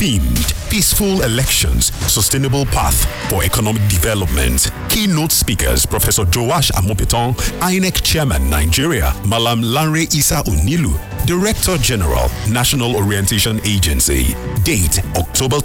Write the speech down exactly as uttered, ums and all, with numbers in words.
themed Peaceful Elections, Sustainable Path for Economic Development. Keynote speakers Professor Joash Amopiton, I N E C Chairman Nigeria, Malam Lanre Isa Onilu, Director General, National Orientation Agency. Date October